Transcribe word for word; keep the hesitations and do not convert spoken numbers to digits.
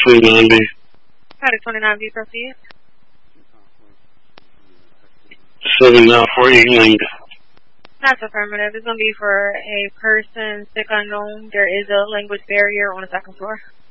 twenty-nine B. Product twenty-nine B, proceed. seven nine four eight nine. That's affirmative. It's going to be for a person sick unknown. There is a language barrier on the second floor.